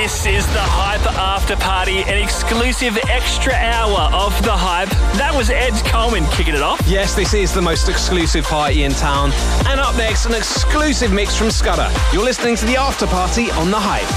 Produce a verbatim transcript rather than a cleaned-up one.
This is the Hype After Party, an exclusive extra hour of the Hype. That was Ed Coleman kicking it off. Yes, this is the most exclusive party in town. And up next, an exclusive mix from Scudder. You're listening to the After Party on the Hype.